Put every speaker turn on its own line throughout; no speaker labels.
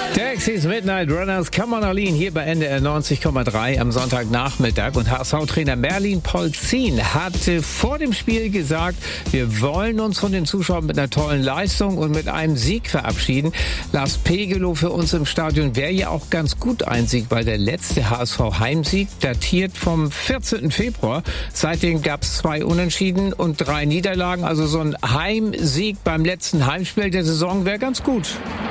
Taxis Midnight Runners, Come on Arlene, hier bei NDR 90,3 am Sonntagnachmittag. Und HSV-Trainer Merlin Polzin hat vor dem Spiel gesagt, wir wollen uns von den Zuschauern mit einer tollen Leistung und mit einem Sieg verabschieden. Lars Pegelow für uns im Stadion wäre ja auch ganz gut ein Sieg, weil der letzte HSV-Heimsieg datiert vom 14. Februar. Seitdem gab es 2 Unentschieden und 3 Niederlagen. Also so ein Heimsieg beim letzten Heimspiel der Saison wäre ganz gut.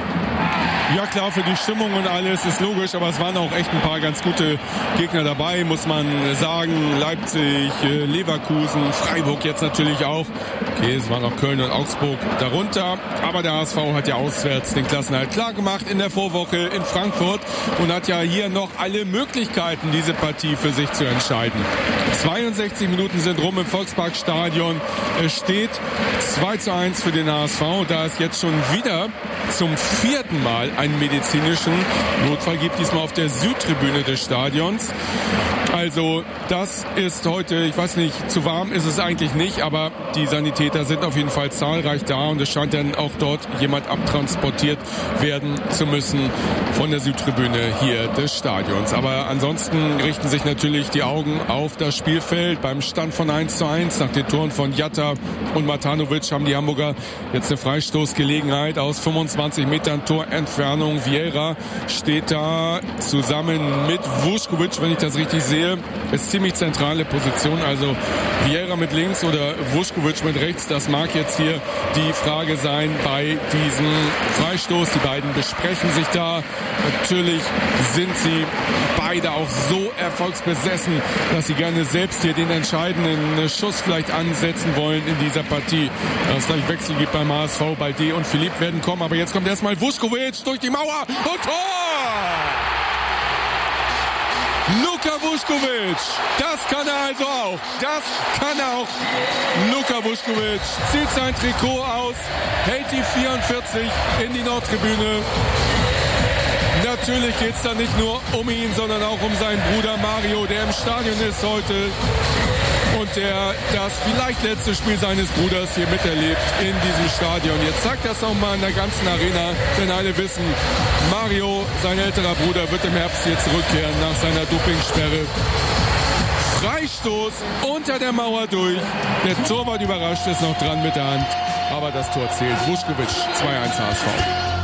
Ja klar, für die Stimmung und alles ist logisch, aber es waren auch echt ein paar ganz gute Gegner dabei, muss man sagen. Leipzig, Leverkusen, Freiburg jetzt natürlich auch. Okay, es waren auch Köln und Augsburg darunter, aber der HSV hat ja auswärts den Klassenerhalt klar gemacht in der Vorwoche in Frankfurt und hat ja hier noch alle Möglichkeiten, diese Partie für sich zu entscheiden. 62 Minuten sind rum im Volksparkstadion. Es steht 2:1 für den HSV, da es jetzt schon wieder zum 4. Mal einen medizinischen Notfall gibt, diesmal auf der Südtribüne des Stadions. Also das ist heute, ich weiß nicht, zu warm ist es eigentlich nicht, aber die Sanitäter sind auf jeden Fall zahlreich da und es scheint dann auch dort jemand abtransportiert werden zu müssen von der Südtribüne hier des Stadions. Aber ansonsten richten sich natürlich die Augen auf das Spielfeld. Beim Stand von 1:1 nach den Toren von Jatta und Matanovic haben die Hamburger jetzt eine Freistoßgelegenheit aus 25 Metern Torentfernung. Vieira steht da zusammen mit Vuskovic, wenn ich das richtig sehe. Ist ziemlich zentrale Position, also Vieira mit links oder Vuskovic mit rechts, das mag jetzt hier die Frage sein bei diesem Freistoß. Die beiden besprechen sich da. Natürlich sind sie beide auch so erfolgsbesessen, dass sie gerne selbst hier den entscheidenden Schuss vielleicht ansetzen wollen in dieser Partie. Dass es gleich Wechsel gibt beim HSV. Balde und Philipp werden kommen, aber jetzt kommt erstmal Vuskovic durch die Mauer und Tor! Luka Vuskovic, das kann er also auch. Das kann er auch. Luka Vuskovic zieht sein Trikot aus, hält die 44 in die Nordtribüne. Natürlich geht es da nicht nur um ihn, sondern auch um seinen Bruder Mario, der im Stadion ist heute und der das vielleicht letzte Spiel seines Bruders hier miterlebt in diesem Stadion. Jetzt zeigt das auch mal in der ganzen Arena, denn alle wissen, Mario, sein älterer Bruder, wird im Herbst hier zurückkehren nach seiner Dopingsperre. Freistoß unter der Mauer durch. Der Torwart überrascht, ist noch dran mit der Hand, aber das Tor zählt. Vuskovic, 2:1 HSV.